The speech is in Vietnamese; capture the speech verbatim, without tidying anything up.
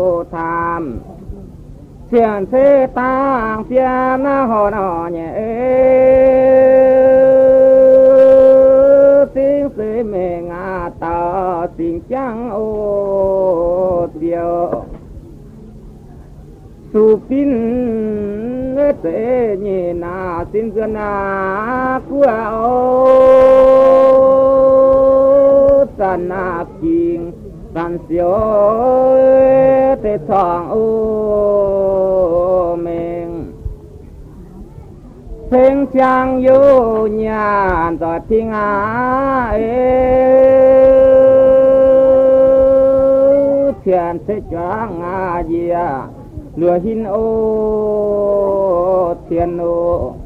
tham thiền thế tăng phiền hồ nọ nhẹ tiếng sĩ mẹ ngà tờ tình chẳng ô tiêu su pin tế nhị na xin dân na của ô san na kinh san siêu tế thong ô mình thiên trang vô nhà tọa thiên á thiền thế trang á dìa lừa hin ô thiên ô